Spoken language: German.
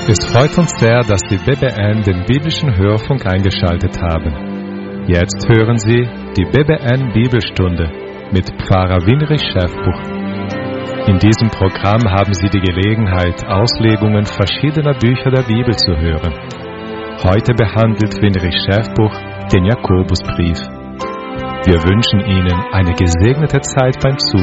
Es freut uns sehr, dass die BBN den biblischen Hörfunk eingeschaltet haben. Jetzt hören Sie die BBN Bibelstunde mit Pfarrer Winrich Schäfbuch. In diesem Programm haben Sie die Gelegenheit, Auslegungen verschiedener Bücher der Bibel zu hören. Heute behandelt Winrich Schäfbuch den Jakobusbrief. Wir wünschen Ihnen eine gesegnete Zeit beim Zuhören.